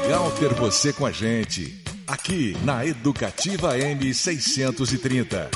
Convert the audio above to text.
legal ter você com a gente. Aqui na Educativa M630.